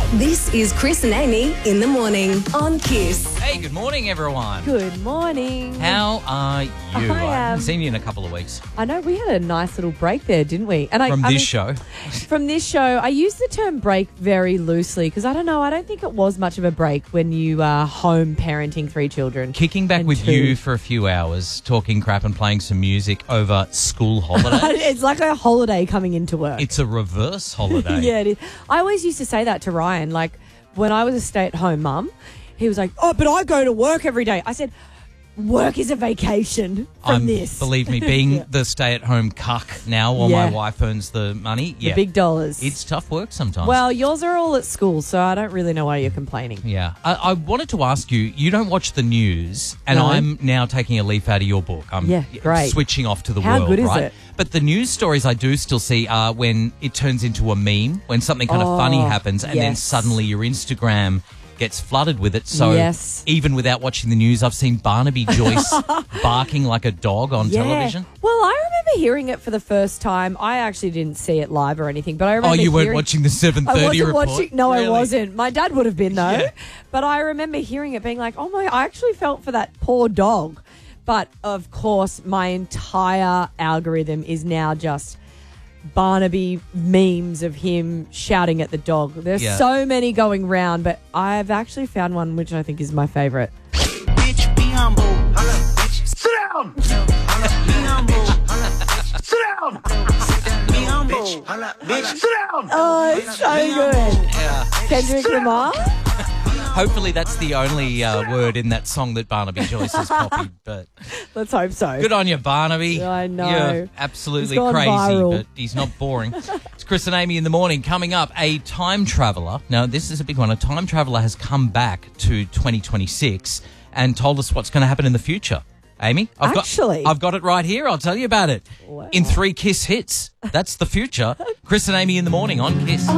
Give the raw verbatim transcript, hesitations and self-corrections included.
This is Chris and Amy in the morning on Kiss. Hey, good morning, everyone. Good morning. How are you? I I haven't am- seen you in a couple of weeks. I know we had a nice little break there, didn't we? And I, From I this mean, show. From this show, I use the term break very loosely because I don't know. I don't think it was much of a break when you are home parenting three children. Kicking back And with two. you for a few hours, talking crap and playing some music over school holidays. It's like a holiday coming into work. It's a reverse holiday. Yeah, it is. I always used to say that to Ryan. Like when I was a stay-at-home mum, he was like, "Oh, but I go to work every day." I said, "Work is a vacation from I'm, this." Believe me, being Yeah. the stay-at-home cuck now while Yeah. my wife earns the money, The yeah, big dollars. it's tough work sometimes. Well, yours are all at school, so I don't really know why you're complaining. Yeah. I, I wanted to ask you, you don't watch the news, and No. I'm now taking a leaf out of your book. I'm Yeah, great. switching off to the How world, good is right? it? But the news stories I do still see are when it turns into a meme, when something kind of funny Oh, happens, and then yes. suddenly your Instagram gets flooded with it. So Yes. even without watching the news, I've seen Barnaby Joyce barking like a dog on Yeah. television. Well, I remember hearing it for the first time. I actually didn't see it live or anything, but I remember Oh, you weren't hearing- watching the seven I thirty wasn't report? watching. No, Really? I wasn't. My dad would have been though. Yeah. But I remember hearing it, being like, "Oh my!" I actually felt for that poor dog. But of course, my entire algorithm is now just Barnaby memes of him shouting at the dog. There's Yeah. so many going round, but I've actually found one which I think is my favourite. Bitch, be humble. Holla, bitch. Sit down. Holla, be humble. Holla, bitch. Sit down. Be humble. Holla, bitch. Sit down. Oh, it's so good. Yeah. Kendrick Lamar. Hopefully that's the only uh, word in that song that Barnaby Joyce has copied, but... Let's hope so. Good on you, Barnaby. I know. You're absolutely He's gone crazy, viral. but he's not boring. It's Chris and Amy in the morning. Coming up, a time traveller. Now, this is a big one. A time traveller has come back to twenty twenty-six and told us what's going to happen in the future. Amy, I've Actually? got I've got it right here. I'll tell you about it. Wow. In three Kiss hits. That's the future. Chris and Amy in the morning on Kiss.